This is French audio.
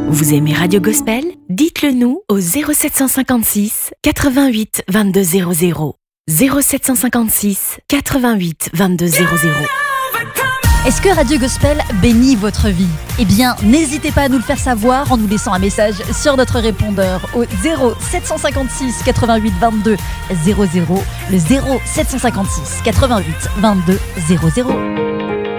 Vous aimez Radio Gospel? Dites-le nous au 0756 88 22 00. 0756 88 22 00. Est-ce que Radio Gospel bénit votre vie? Eh bien, n'hésitez pas à nous le faire savoir en nous laissant un message sur notre répondeur au 0756 88 22 00, le 0756 88 22 00.